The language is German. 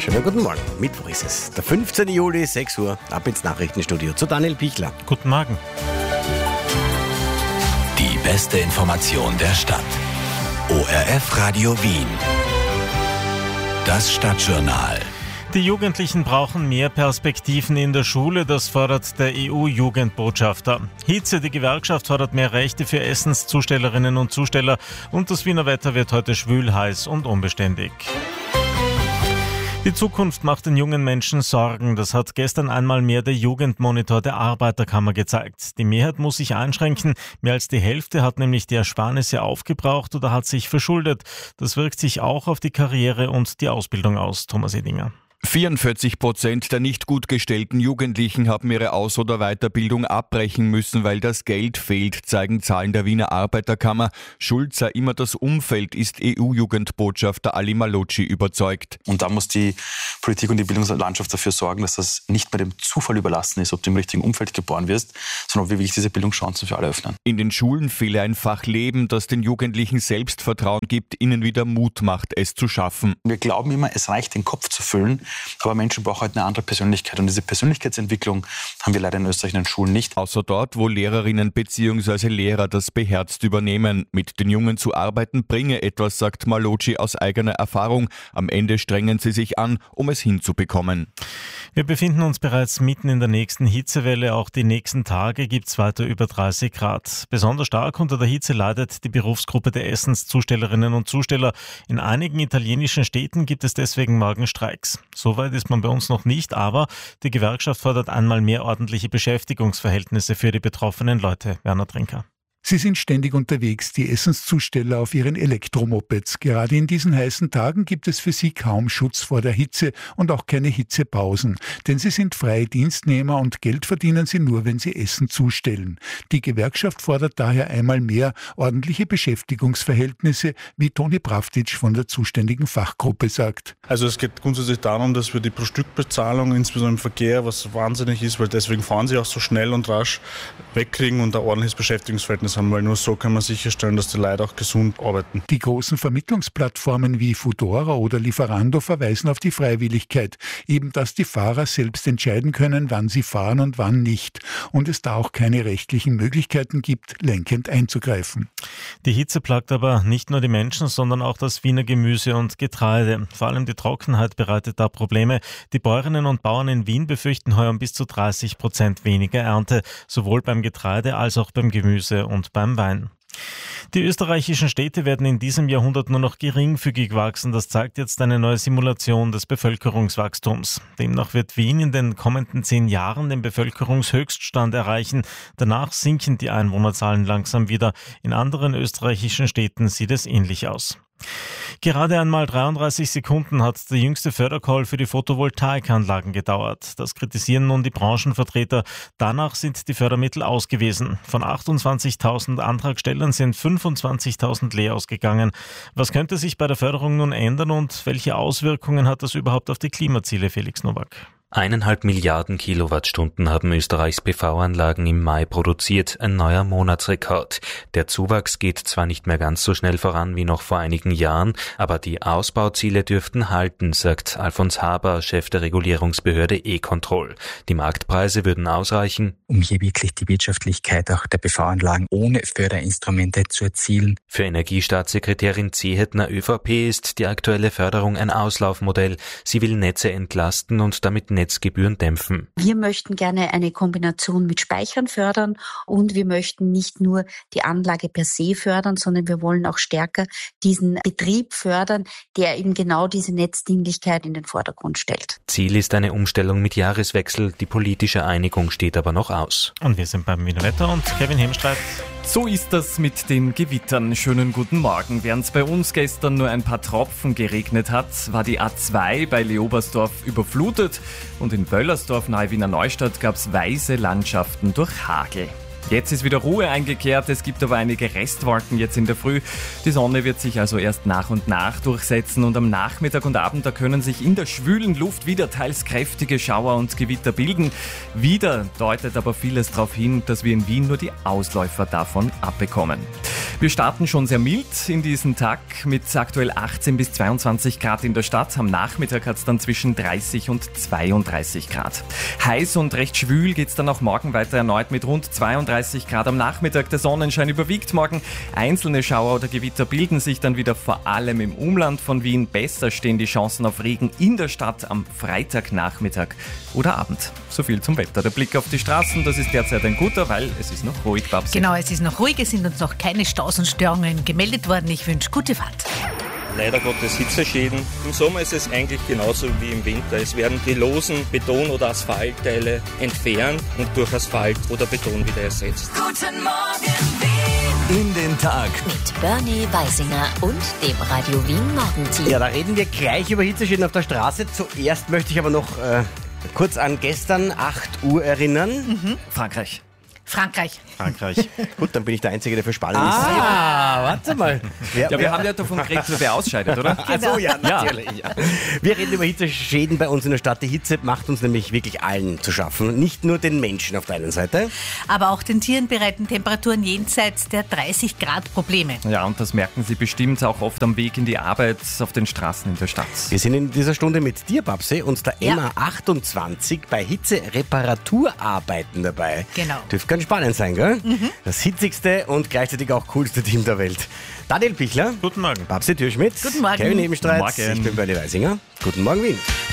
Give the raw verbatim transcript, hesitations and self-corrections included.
Schönen guten Morgen. Mittwoch ist es. Der fünfzehnten Juli, sechs Uhr. Ab ins Nachrichtenstudio zu Daniel Pichler. Guten Morgen. Die beste Information der Stadt. O R F Radio Wien. Das Stadtjournal. Die Jugendlichen brauchen mehr Perspektiven in der Schule, das fordert der E U-Jugendbotschafter. Hitze, die Gewerkschaft fordert mehr Rechte für Essenszustellerinnen und Zusteller und das Wiener Wetter wird heute schwül, heiß und unbeständig. Die Zukunft macht den jungen Menschen Sorgen. Das hat gestern einmal mehr der Jugendmonitor der Arbeiterkammer gezeigt. Die Mehrheit muss sich einschränken. Mehr als die Hälfte hat nämlich die Ersparnisse aufgebraucht oder hat sich verschuldet. Das wirkt sich auch auf die Karriere und die Ausbildung aus. Thomas Edinger. vierundvierzig Prozent der nicht gut gestellten Jugendlichen haben ihre Aus- oder Weiterbildung abbrechen müssen, weil das Geld fehlt, zeigen Zahlen der Wiener Arbeiterkammer. Schuld sei immer das Umfeld, ist E U-Jugendbotschafter Ali Malocci überzeugt. Und da muss die Politik und die Bildungslandschaft dafür sorgen, dass das nicht bei dem Zufall überlassen ist, ob du im richtigen Umfeld geboren wirst, sondern wie wirklich diese Bildungschancen für alle öffnen. In den Schulen fehle ein Fach Leben, das den Jugendlichen Selbstvertrauen gibt, ihnen wieder Mut macht, es zu schaffen. Wir glauben immer, es reicht, den Kopf zu füllen. Aber Menschen brauchen halt eine andere Persönlichkeit. Und diese Persönlichkeitsentwicklung haben wir leider in Österreich in den Schulen nicht. Außer dort, wo Lehrerinnen bzw. Lehrer das beherzt übernehmen. Mit den Jungen zu arbeiten bringe etwas, sagt Malocci aus eigener Erfahrung. Am Ende strengen sie sich an, um es hinzubekommen. Wir befinden uns bereits mitten in der nächsten Hitzewelle. Auch die nächsten Tage gibt es weiter über dreißig Grad. Besonders stark unter der Hitze leidet die Berufsgruppe der Essenszustellerinnen und Zusteller. In einigen italienischen Städten gibt es deswegen morgen Streiks. Soweit ist man bei uns noch nicht, aber die Gewerkschaft fordert einmal mehr ordentliche Beschäftigungsverhältnisse für die betroffenen Leute. Werner Trinker. Sie sind ständig unterwegs, die Essenszusteller auf ihren Elektromopeds. Gerade in diesen heißen Tagen gibt es für sie kaum Schutz vor der Hitze und auch keine Hitzepausen. Denn sie sind freie Dienstnehmer und Geld verdienen sie nur, wenn sie Essen zustellen. Die Gewerkschaft fordert daher einmal mehr ordentliche Beschäftigungsverhältnisse, wie Toni Pravtic von der zuständigen Fachgruppe sagt. Also es geht grundsätzlich darum, dass wir die Pro-Stück-Bezahlung, insbesondere im Verkehr, was wahnsinnig ist, weil deswegen fahren sie auch so schnell und rasch, wegkriegen und ein ordentliches Beschäftigungsverhältnis haben, weil nur so kann man sicherstellen, dass die Leute auch gesund arbeiten. Die großen Vermittlungsplattformen wie Foodora oder Lieferando verweisen auf die Freiwilligkeit, eben dass die Fahrer selbst entscheiden können, wann sie fahren und wann nicht und es da auch keine rechtlichen Möglichkeiten gibt, lenkend einzugreifen. Die Hitze plagt aber nicht nur die Menschen, sondern auch das Wiener Gemüse und Getreide. Vor allem die Trockenheit bereitet da Probleme. Die Bäuerinnen und Bauern in Wien befürchten heuer um bis zu dreißig Prozent weniger Ernte, sowohl beim Getreide als auch beim Gemüse und beim Wein. Die österreichischen Städte werden in diesem Jahrhundert nur noch geringfügig wachsen. Das zeigt jetzt eine neue Simulation des Bevölkerungswachstums. Demnach wird Wien in den kommenden zehn Jahren den Bevölkerungshöchststand erreichen. Danach sinken die Einwohnerzahlen langsam wieder. In anderen österreichischen Städten sieht es ähnlich aus. Gerade einmal dreiunddreißig Sekunden hat der jüngste Fördercall für die Photovoltaikanlagen gedauert. Das kritisieren nun die Branchenvertreter. Danach sind die Fördermittel ausgewiesen. Von achtundzwanzigtausend Antragstellern sind fünfundzwanzigtausend leer ausgegangen. Was könnte sich bei der Förderung nun ändern und welche Auswirkungen hat das überhaupt auf die Klimaziele, Felix Nowak? Eineinhalb Milliarden Kilowattstunden haben Österreichs P V-Anlagen im Mai produziert, ein neuer Monatsrekord. Der Zuwachs geht zwar nicht mehr ganz so schnell voran wie noch vor einigen Jahren, aber die Ausbauziele dürften halten, sagt Alfons Haber, Chef der Regulierungsbehörde E-Control. Die Marktpreise würden ausreichen, um hier wirklich die Wirtschaftlichkeit auch der P V-Anlagen ohne Förderinstrumente zu erzielen. Für Energiestaatssekretärin Zehetner ÖVP ist die aktuelle Förderung ein Auslaufmodell. Sie will Netze entlasten und damit Netzgebühren dämpfen. Wir möchten gerne eine Kombination mit Speichern fördern und wir möchten nicht nur die Anlage per se fördern, sondern wir wollen auch stärker diesen Betrieb fördern, der eben genau diese Netzdienlichkeit in den Vordergrund stellt. Ziel ist eine Umstellung mit Jahreswechsel. Die politische Einigung steht aber noch aus. Und wir sind beim Wiener Wetter und Kevin Hemstreit. So ist das mit den Gewittern. Schönen guten Morgen. Während es bei uns gestern nur ein paar Tropfen geregnet hat, war die A zwei bei Leobersdorf überflutet und in Wöllersdorf nahe Wiener Neustadt gab es weiße Landschaften durch Hagel. Jetzt ist wieder Ruhe eingekehrt, es gibt aber einige Restwolken jetzt in der Früh. Die Sonne wird sich also erst nach und nach durchsetzen und am Nachmittag und Abend, da können sich in der schwülen Luft wieder teils kräftige Schauer und Gewitter bilden. Wieder deutet aber vieles darauf hin, dass wir in Wien nur die Ausläufer davon abbekommen. Wir starten schon sehr mild in diesen Tag mit aktuell achtzehn bis zweiundzwanzig Grad in der Stadt. Am Nachmittag hat es dann zwischen dreißig und zweiunddreißig Grad. Heiß und recht schwül geht es dann auch morgen weiter erneut mit rund zweiunddreißig Grad am Nachmittag. Der Sonnenschein überwiegt morgen. Einzelne Schauer oder Gewitter bilden sich dann wieder vor allem im Umland von Wien. Besser stehen die Chancen auf Regen in der Stadt am Freitagnachmittag oder Abend. So viel zum Wetter. Der Blick auf die Straßen, das ist derzeit ein guter, weil es ist noch ruhig, Babsi. Genau, es ist noch ruhig, es sind uns noch keine Staus und Störungen gemeldet worden. Ich wünsche gute Fahrt. Leider Gottes Hitzeschäden. Im Sommer ist es eigentlich genauso wie im Winter. Es werden die losen Beton- oder Asphaltteile entfernt und durch Asphalt oder Beton wieder ersetzt. Guten Morgen Wien. In den Tag. Mit Bernie Weisinger und dem Radio Wien Morgenteam. Ja, da reden wir gleich über Hitzeschäden auf der Straße. Zuerst möchte ich aber noch äh, kurz an gestern acht Uhr erinnern. Mhm. Frankreich. Frankreich. Frankreich. Gut, dann bin ich der Einzige, der für Spannung ist. Ah, warte mal. Wer, ja, wir haben ja davon geredet, wer ausscheidet, oder? Ach so, ja, natürlich. Ja. Wir reden über Hitzeschäden bei uns in der Stadt. Die Hitze macht uns nämlich wirklich allen zu schaffen. Nicht nur den Menschen auf der einen Seite. Aber auch den Tieren bereiten Temperaturen jenseits der dreißig Grad Probleme. Ja, und das merken Sie bestimmt auch oft am Weg in die Arbeit auf den Straßen in der Stadt. Wir sind in dieser Stunde mit dir, Babsi, und der Ja. M A achtundzwanzig bei Hitze-Reparaturarbeiten dabei. Genau. Dürfte ganz spannend sein, gell? Mhm. Das hitzigste und gleichzeitig auch coolste Team der Welt. Daniel Pichler. Guten Morgen. Babsi Türschmidt. Guten Morgen. Kevin Ebenstreit. Guten Morgen. Ich bin Bernie Weisinger. Guten Morgen, Wien.